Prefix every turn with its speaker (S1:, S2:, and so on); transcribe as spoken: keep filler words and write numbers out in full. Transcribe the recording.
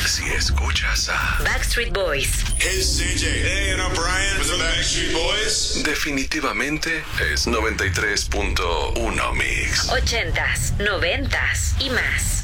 S1: si escuchas a
S2: Backstreet Boys.
S3: Hey, C J. Hey, and I'm Brian with the Backstreet Boys.
S1: definitivamente es noventa y tres punto uno Mix.
S2: Ochentas, noventas y más.